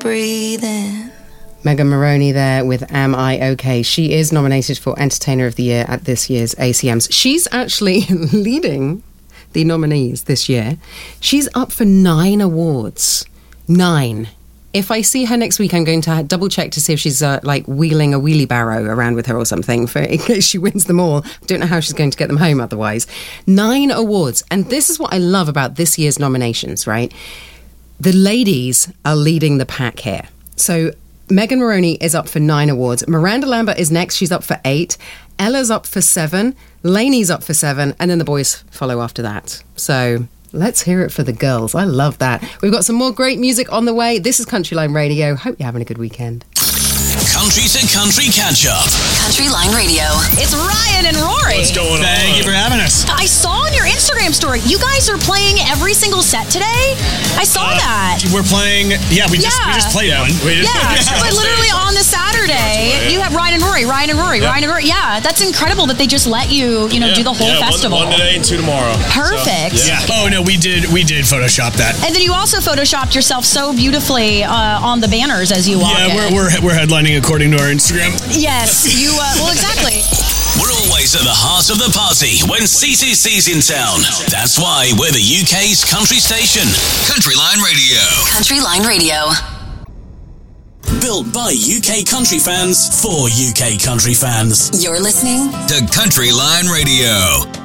breathing. Megan Moroney there with Am I OK? She is nominated for Entertainer of the Year at this year's ACMs. She's actually leading the nominees this year. She's up for 9 awards. 9. If I see her next week, I'm going to double check to see if she's wheeling a wheelie barrow around with her or something in case she wins them all. I don't know how she's going to get them home otherwise. 9 awards. And this is what I love about this year's nominations, right? The ladies are leading the pack here. So Megan Moroney is up for 9 awards. Miranda Lambert is next. She's up for 8. Ella's up for 7. Lainey's up for 7. And then the boys follow after that. So let's hear it for the girls. I love that. We've got some more great music on the way. This is Country Line Radio. Hope you're having a good weekend. Country to Country Catch Up. Country Line Radio. It's Ryan and Rory. What's going on? Thank you for having us. I saw on your Instagram story, you guys are playing every single set today. I saw that. We're playing, we just played one. But literally on the Saturday, you have Ryan and Rory. Yeah, that's incredible that they just let you, do the whole festival. One today and 2 tomorrow. Perfect. So, yeah. Oh, no, we did Photoshop that. And then you also Photoshopped yourself so beautifully on the banners as you walk in. Yeah, we're headlining according to our Instagram. Yes, well, exactly. We're always at the heart of the party when CCC's in town. That's why we're the UK's country station. Country Line Radio. Country Line Radio. Built by UK country fans for UK country fans. You're listening to Country Line Radio.